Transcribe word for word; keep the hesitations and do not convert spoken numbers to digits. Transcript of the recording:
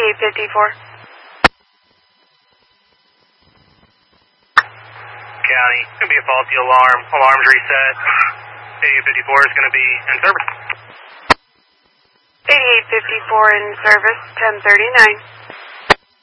eighty-eight fifty-four. County, it's going to be a faulty alarm. Alarm's reset. eighty-eight fifty-four is going to be in service. eighty-eight fifty-four in service, ten thirty-nine.